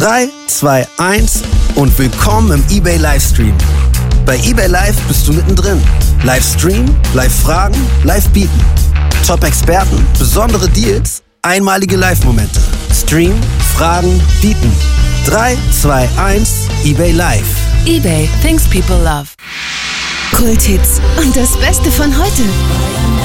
3, 2, 1 und willkommen im eBay Livestream. Bei eBay Live bist du mittendrin. Livestream, Live-Fragen, Live-Bieten. Top-Experten, besondere Deals, einmalige Live-Momente. Stream, Fragen, Bieten. 3, 2, 1, eBay Live. eBay, things people love. Kulthits und das Beste von heute.